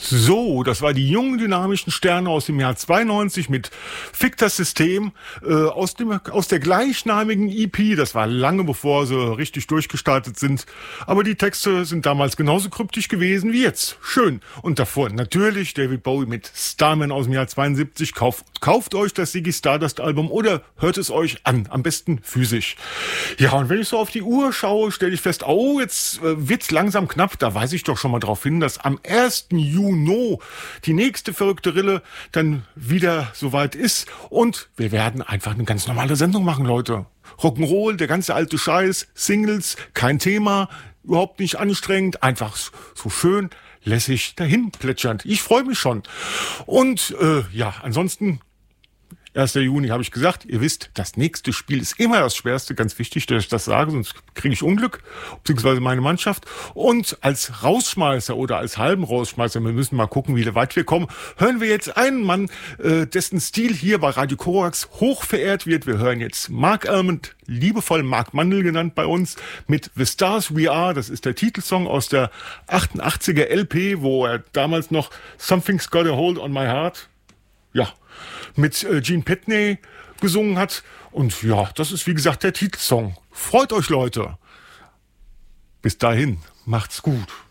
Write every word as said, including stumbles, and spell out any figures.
So, das war die jungen dynamischen Sterne aus dem Jahr zweiundneunzig mit Fick das System äh, aus dem aus der gleichnamigen E P. Das war lange bevor sie richtig durchgestartet sind. Aber die Texte sind damals genauso kryptisch gewesen wie jetzt. Schön. Und davor natürlich David Bowie mit Starman aus dem Jahr zweiundsiebzig. Kauft, kauft euch das Ziggy Stardust Album oder hört es euch an. Am besten physisch. Ja, und wenn ich so auf die Uhr schaue, stelle ich fest, oh, jetzt äh, wird's langsam knapp. Da weise ich doch schon mal drauf hin, dass am ersten Juni die nächste verrückte Rille dann wieder soweit ist und wir werden einfach eine ganz normale Sendung machen, Leute. Rock'n'Roll, der ganze alte Scheiß, Singles, kein Thema, überhaupt nicht anstrengend, einfach so schön lässig dahin plätschernd. Ich freue mich schon. Und äh, ja, ansonsten erster Juni habe ich gesagt, ihr wisst, das nächste Spiel ist immer das Schwerste, ganz wichtig, dass ich das sage, sonst kriege ich Unglück, beziehungsweise meine Mannschaft. Und als Rausschmeißer oder als halben Rausschmeißer, wir müssen mal gucken, wie weit wir kommen, hören wir jetzt einen Mann, äh, dessen Stil hier bei Radio Korax hoch verehrt wird. Wir hören jetzt Mark Almond, liebevoll Mark Mandel genannt bei uns, mit The Stars We Are. Das ist der Titelsong aus der achtundachtziger L P, wo er damals noch Something's Got a Hold on My Heart, ja, mit äh, Gene Pitney gesungen hat. Und ja, das ist wie gesagt der Titelsong. Freut euch, Leute. Bis dahin, macht's gut.